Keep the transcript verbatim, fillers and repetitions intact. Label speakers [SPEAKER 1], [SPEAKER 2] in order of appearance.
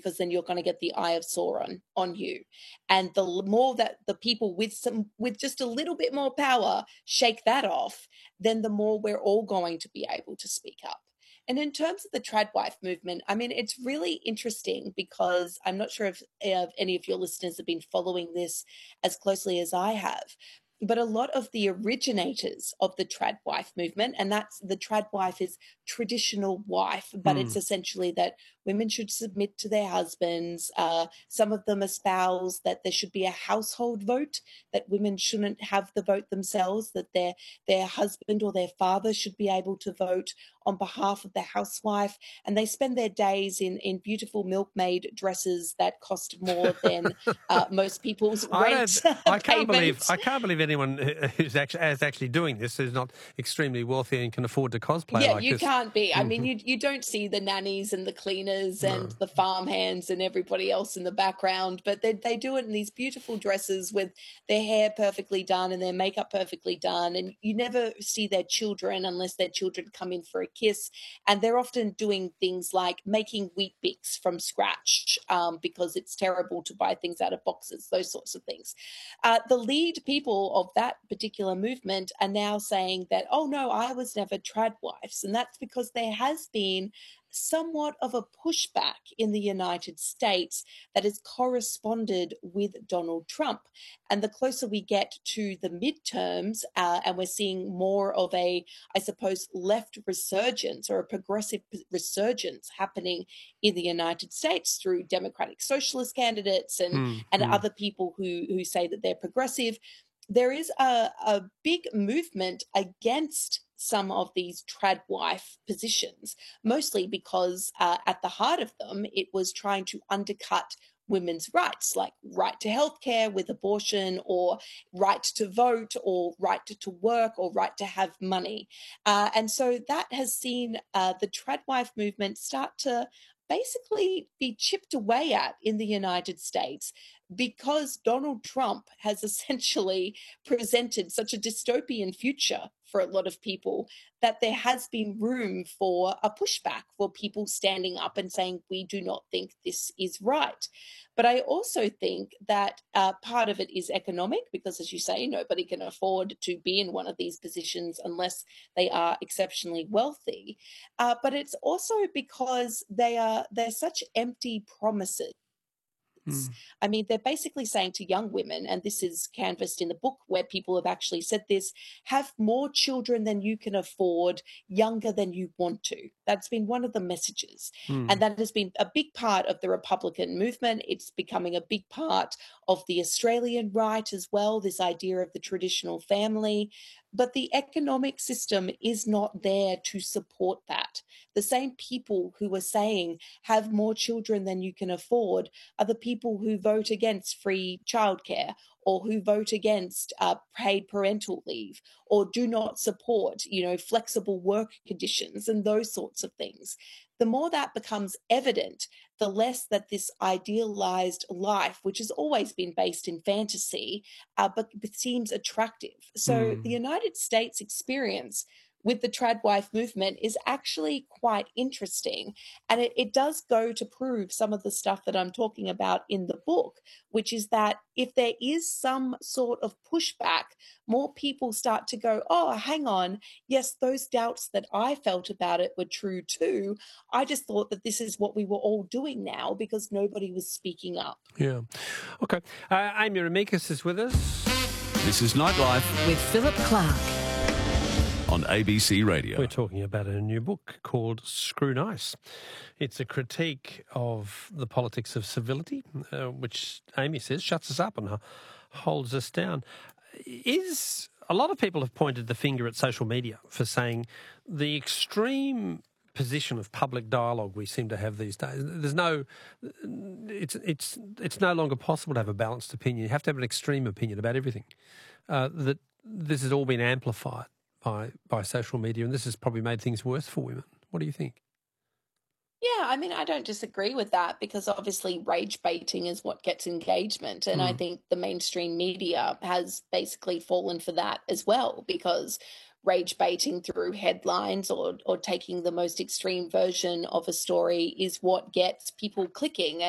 [SPEAKER 1] because then you're going to get the eye of Sauron on you. And the more that the people with some with just a little bit more power shake that off, then the more we're all going to be able to speak up. And in terms of the tradwife movement, I mean, it's really interesting because I'm not sure if, if any of your listeners have been following this as closely as I have, but a lot of the originators of the tradwife movement, and that's the tradwife is traditional wife, but mm. it's essentially that women should submit to their husbands. Uh, some of them espouse that there should be a household vote, that women shouldn't have the vote themselves, that their their husband or their father should be able to vote on behalf of the housewife. And they spend their days in, in beautiful milkmaid dresses that cost more than uh, most people's rent.
[SPEAKER 2] I, I can't believe I can't believe anyone who's actually is actually doing this who's not extremely wealthy and can afford to cosplay
[SPEAKER 1] yeah,
[SPEAKER 2] like
[SPEAKER 1] you
[SPEAKER 2] this.
[SPEAKER 1] can't be. I mean, you you don't see the nannies and the cleaners and no. the farmhands and everybody else in the background, but they they do it in these beautiful dresses with their hair perfectly done and their makeup perfectly done, and you never see their children unless their children come in for a kiss. And they're often doing things like making wheat bix from scratch um, because it's terrible to buy things out of boxes, those sorts of things. Uh, the lead people of that particular movement are now saying that, oh no, I was never tradwives, and that's because there has been somewhat of a pushback in the United States that has corresponded with Donald Trump. And the closer we get to the midterms, uh, and we're seeing more of a, I suppose, left resurgence or a progressive resurgence happening in the United States through Democratic Socialist candidates and, mm, and mm. other people who, who say that they're progressive, there is a, a big movement against some of these tradwife positions, mostly because uh, at the heart of them, it was trying to undercut women's rights, like right to healthcare with abortion, or right to vote, or right to, to work, or right to have money. Uh, and so that has seen uh, the tradwife movement start to basically be chipped away at in the United States, because Donald Trump has essentially presented such a dystopian future for a lot of people that there has been room for a pushback, for people standing up and saying, we do not think this is right. But I also think that uh, part of it is economic, because, as you say, nobody can afford to be in one of these positions unless they are exceptionally wealthy. Uh, but it's also because they are they're such empty promises. Mm. I mean, they're basically saying to young women, and this is canvassed in the book where people have actually said this, have more children than you can afford, younger than you want to. That's been one of the messages. Mm. And that has been a big part of the Republican movement. It's becoming a big part of the Australian right as well, this idea of the traditional family. But the economic system is not there to support that. The same people who are saying have more children than you can afford are the people who vote against free childcare, or who vote against uh, paid parental leave, or do not support, you know, flexible work conditions and those sorts of things. The more that becomes evident, the less that this idealized life, which has always been based in fantasy, uh, but seems attractive. So mm. the United States experience with the tradwife movement is actually quite interesting. And it, it does go to prove some of the stuff that I'm talking about in the book, which is that if there is some sort of pushback, more people start to go, oh, hang on, yes, those doubts that I felt about it were true too. I just thought that this is what we were all doing now because nobody was speaking up.
[SPEAKER 2] Yeah. Okay. Uh, Amy Remeikis is with us.
[SPEAKER 3] This is Nightlife
[SPEAKER 4] with Philip Clark
[SPEAKER 3] on A B C Radio.
[SPEAKER 2] We're talking about a new book called Screw Nice. It's a critique of the politics of civility, uh, which Amy says shuts us up and uh, holds us down. Is a lot of people have pointed the finger at social media for saying the extreme position of public dialogue we seem to have these days. There's no, it's it's it's no longer possible to have a balanced opinion. You have to have an extreme opinion about everything. Uh, that this has all been amplified by by social media, and this has probably made things worse for women. What do you think?
[SPEAKER 1] Yeah, I mean, I don't disagree with that, because obviously rage baiting is what gets engagement. And mm. I think the mainstream media has basically fallen for that as well, because rage baiting through headlines or, or taking the most extreme version of a story is what gets people clicking.